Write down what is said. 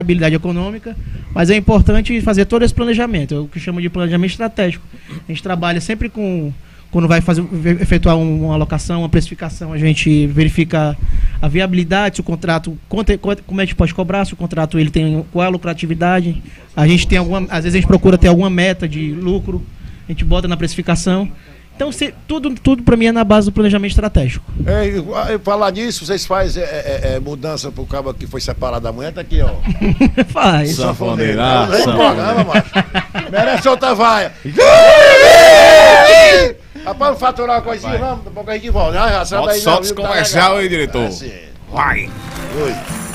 habilidade econômica, mas é importante fazer todo esse planejamento, é o que chama de planejamento estratégico. A gente trabalha sempre com, quando vai efetuar uma alocação, uma precificação, a gente verifica a viabilidade, se o contrato, como é que pode cobrar, se o contrato ele tem qual é a lucratividade, a gente tem às vezes a gente procura ter alguma meta de lucro, a gente bota na precificação. Então, tudo para mim é na base do planejamento estratégico. Falar nisso, vocês fazem mudança pro cabo que foi separado da mulher? Tá aqui, ó. Faz. Sanfoneira. Merece outra vaia. Rapaz, faturar uma coisinha, vamos, daqui a pouco a gente volta. Solta esse comercial aí, diretor. Vai. Oi.